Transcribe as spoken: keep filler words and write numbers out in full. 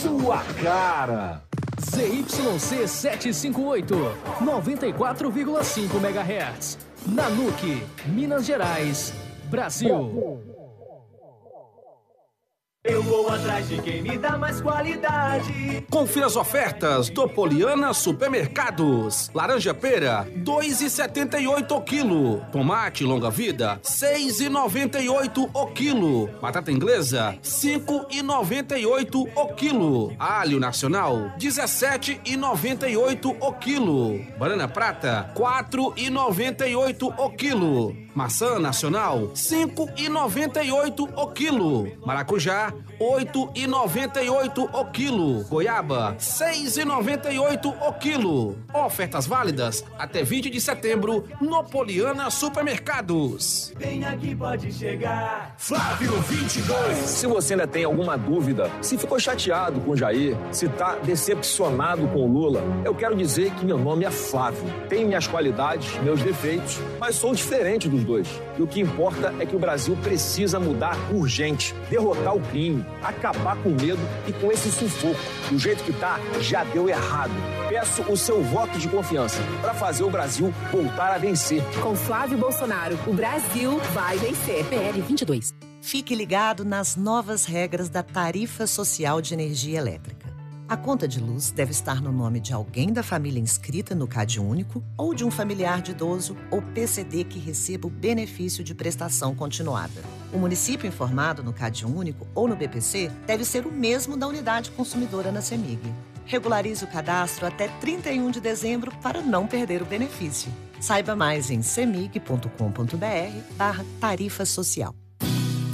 Sua cara. Z Y C setecentos e cinquenta e oito, noventa e quatro vírgula cinco megahertz. Nanuque, Minas Gerais, Brasil. Eu vou atrás de quem me dá mais qualidade. Confira as ofertas do Poliana Supermercados. Laranja pera, dois reais e setenta e oito o quilo. Tomate longa vida, seis reais e noventa e oito o quilo. Batata inglesa, cinco reais e noventa e oito o quilo. Alho nacional, dezessete reais e noventa e oito o quilo. Banana prata, quatro reais e noventa e oito o quilo. Maçã nacional, cinco reais e noventa e oito o quilo. Maracujá, oito reais e noventa e oito o quilo. Goiaba, seis reais e noventa e oito o quilo. Ofertas válidas até vinte de setembro no Poliana Supermercados. Vem aqui, pode chegar. Flávio vinte e dois. Se você ainda tem alguma dúvida, se ficou chateado com o Jair, se tá decepcionado com o Lula, eu quero dizer que meu nome é Flávio. Tenho minhas qualidades, meus defeitos, mas sou diferente dos dois. E o que importa é que o Brasil precisa mudar urgente, derrotar o crime, acabar com o medo e com esse sufoco. Do jeito que tá, já deu errado. Peço o seu voto de confiança para fazer o Brasil voltar a vencer. Com Flávio Bolsonaro, o Brasil vai vencer. P L vinte e dois. Fique ligado nas novas regras da Tarifa Social de Energia Elétrica. A conta de luz deve estar no nome de alguém da família inscrita no CadÚnico ou de um familiar de idoso ou P C D que receba o benefício de prestação continuada. O município informado no CadÚnico ou no B P C deve ser o mesmo da unidade consumidora na CEMIG. Regularize o cadastro até trinta e um de dezembro para não perder o benefício. Saiba mais em cemig ponto com ponto br barra tarifa social.